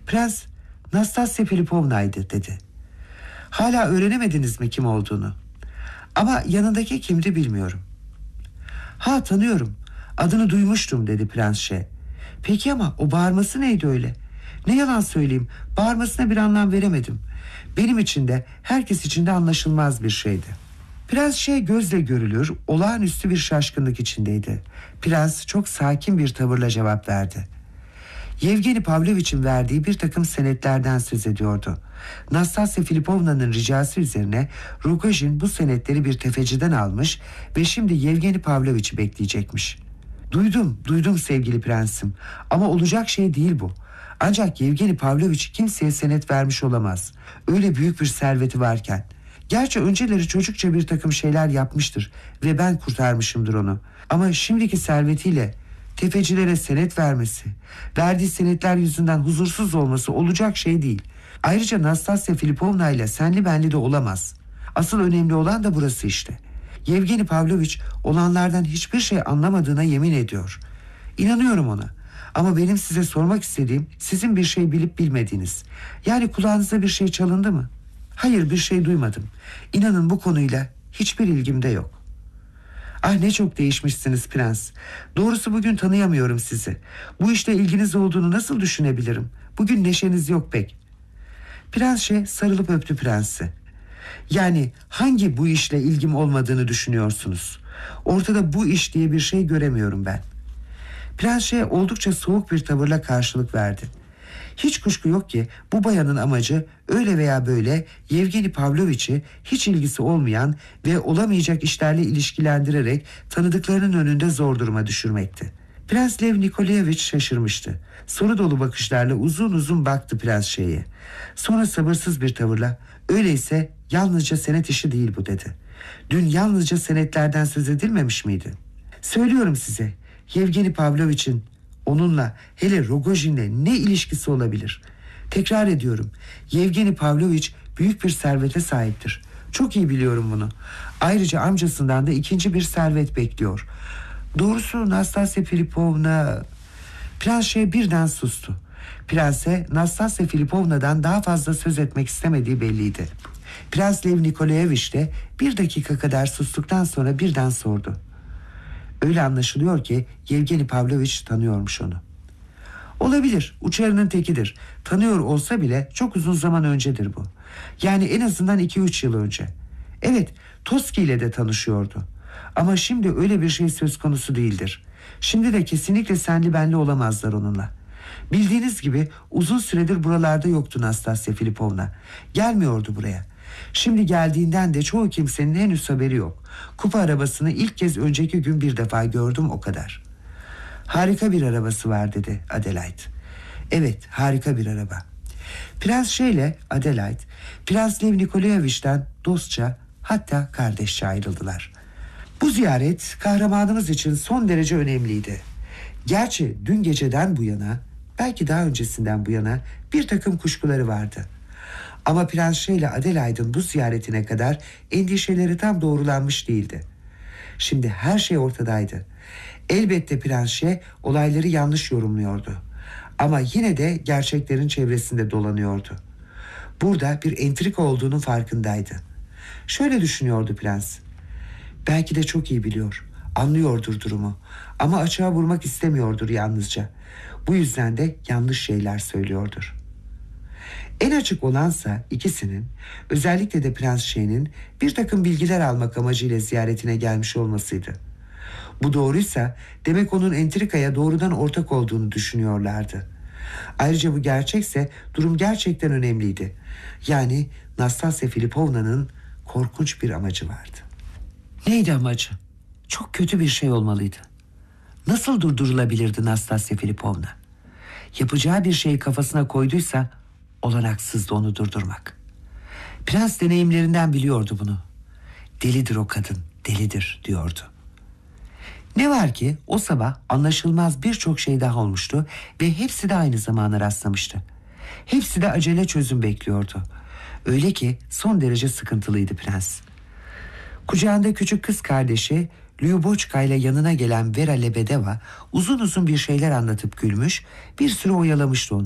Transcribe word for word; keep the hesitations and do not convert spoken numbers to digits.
Prens Nastasya Filipovna'ydı dedi. Hala öğrenemediniz mi kim olduğunu? Ama yanındaki kimdi bilmiyorum. Ha, tanıyorum. Adını duymuştum dedi Prensşe. Peki ama o bağırması neydi öyle? Ne yalan söyleyeyim, bağırmasına bir anlam veremedim. Benim için de herkes için de anlaşılmaz bir şeydi. Prens şey gözle görülür, olağanüstü bir şaşkınlık içindeydi. Prens çok sakin bir tavırla cevap verdi. Yevgeni Pavlovich'in verdiği bir takım senetlerden söz ediyordu. Nastasya Filipovna'nın ricası üzerine Rogojin bu senetleri bir tefeciden almış ve şimdi Yevgeni Pavlovich'i bekleyecekmiş. Duydum, duydum sevgili prensim, ama olacak şey değil bu. Ancak Yevgeni Pavlovich kimseye senet vermiş olamaz. Öyle büyük bir serveti varken. Gerçi önceleri çocukça bir takım şeyler yapmıştır ve ben kurtarmışımdır onu. Ama şimdiki servetiyle tefecilere senet vermesi, verdiği senetler yüzünden huzursuz olması olacak şey değil. Ayrıca Nastasya Filipovna ile senli benli de olamaz. Asıl önemli olan da burası işte. Yevgeni Pavlovich olanlardan hiçbir şey anlamadığına yemin ediyor. İnanıyorum ona. Ama benim size sormak istediğim, sizin bir şey bilip bilmediğiniz. Yani kulağınıza bir şey çalındı mı? Hayır, bir şey duymadım. İnanın bu konuyla hiçbir ilgim de yok. Ah, ne çok değişmişsiniz prens. Doğrusu bugün tanıyamıyorum sizi. Bu işte ilginiz olduğunu nasıl düşünebilirim? Bugün neşeniz yok pek. Prensşe sarılıp öptü prensi. Yani hangi bu işle ilgim olmadığını düşünüyorsunuz? Ortada bu iş diye bir şey göremiyorum ben. Prensşe oldukça soğuk bir tavırla karşılık verdi. Hiç kuşku yok ki bu bayanın amacı öyle veya böyle Yevgeni Pavlovich'i hiç ilgisi olmayan ve olamayacak işlerle ilişkilendirerek tanıdıklarının önünde zor duruma düşürmekti. Prens Lev Nikolayevich şaşırmıştı. Soru dolu bakışlarla uzun uzun baktı Prensşe'ye. Sonra sabırsız bir tavırla, öyleyse yalnızca senet işi değil bu dedi. Dün yalnızca senetlerden söz edilmemiş miydi? Söylüyorum size, Yevgeni Pavlovich'in onunla, hele Rogojin'le ne ilişkisi olabilir? Tekrar ediyorum, Yevgeni Pavlovich büyük bir servete sahiptir. Çok iyi biliyorum bunu. Ayrıca amcasından da ikinci bir servet bekliyor. Doğrusu Nastasya Filipovna... Prensşe birden sustu. Prense Nastasya Filipovna'dan daha fazla söz etmek istemediği belliydi. Prens Lev Nikolayevich de bir dakika kadar sustuktan sonra birden sordu. Öyle anlaşılıyor ki Yevgeni Pavlovich tanıyormuş onu. Olabilir, uçarının tekidir. Tanıyor olsa bile çok uzun zaman öncedir bu. Yani en azından iki üç yıl önce. Evet, Toski ile de tanışıyordu. Ama şimdi öyle bir şey söz konusu değildir. Şimdi de kesinlikle senli benli olamazlar onunla. Bildiğiniz gibi uzun süredir buralarda yoktu Nastasya Filipovna. Gelmiyordu buraya. Şimdi geldiğinden de çoğu kimsenin henüz haberi yok. Kupa arabasını ilk kez önceki gün bir defa gördüm, o kadar. Harika bir arabası var dedi Adelaide. Evet, harika bir araba. Prens şeyle Adelaide, Prens Lev Nikolayevich'ten dostça, hatta kardeşçe ayrıldılar. Bu ziyaret kahramanımız için son derece önemliydi. Gerçi dün geceden bu yana, belki daha öncesinden bu yana bir takım kuşkuları vardı. Ama Prensşe ile Adelaide'ın bu ziyaretine kadar endişeleri tam doğrulanmış değildi. Şimdi her şey ortadaydı. Elbette Prensşe olayları yanlış yorumluyordu. Ama yine de gerçeklerin çevresinde dolanıyordu. Burada bir entrika olduğunun farkındaydı. Şöyle düşünüyordu prens. Belki de çok iyi biliyor, anlıyordur durumu. Ama açığa vurmak istemiyordur yalnızca. Bu yüzden de yanlış şeyler söylüyordur. En açık olansa ikisinin, özellikle de Prens Şeyh'in bir takım bilgiler almak amacıyla ziyaretine gelmiş olmasıydı. Bu doğruysa demek onun entrikaya doğrudan ortak olduğunu düşünüyorlardı. Ayrıca bu gerçekse durum gerçekten önemliydi. Yani Nastasya Filipovna'nın korkunç bir amacı vardı. Neydi amacı? Çok kötü bir şey olmalıydı. Nasıl durdurulabilirdi Nastasya Filipovna? Yapacağı bir şeyi kafasına koyduysa olanaksızdı onu durdurmak. Prens deneyimlerinden biliyordu bunu. Delidir o kadın, delidir diyordu. Ne var ki o sabah anlaşılmaz birçok şey daha olmuştu ve hepsi de aynı zamana rastlamıştı. Hepsi de acele çözüm bekliyordu. Öyle ki son derece sıkıntılıydı prens. Kucağında küçük kız kardeşi Lyubochka ile yanına gelen Vera Lebedeva uzun uzun bir şeyler anlatıp gülmüş, bir süre oyalamıştı onu.